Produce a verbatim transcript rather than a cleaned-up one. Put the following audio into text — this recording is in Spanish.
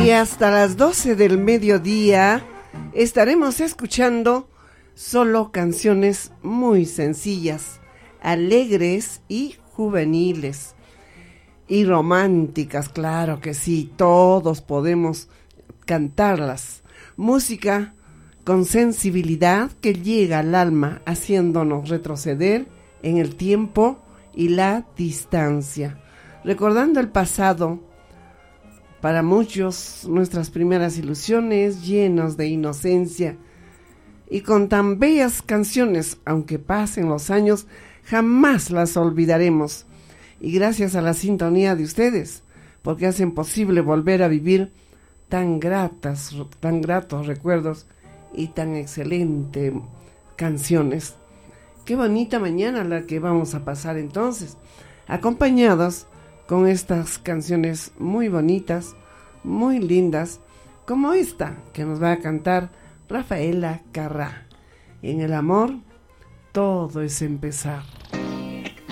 Y hasta las doce del mediodía estaremos escuchando solo canciones muy sencillas, alegres y juveniles. Y románticas, claro que sí, todos podemos cantarlas. Música con sensibilidad que llega al alma, haciéndonos retroceder en el tiempo y la distancia. Recordando el pasado, para muchos nuestras primeras ilusiones, llenos de inocencia. Y con tan bellas canciones, aunque pasen los años, jamás las olvidaremos. Y gracias a la sintonía de ustedes, porque hacen posible volver a vivir tan gratas, tan gratos recuerdos y tan excelentes canciones. Qué bonita mañana la que vamos a pasar entonces, acompañados con estas canciones muy bonitas, muy lindas, como esta que nos va a cantar Rafaela Carrá. En el amor, todo es empezar.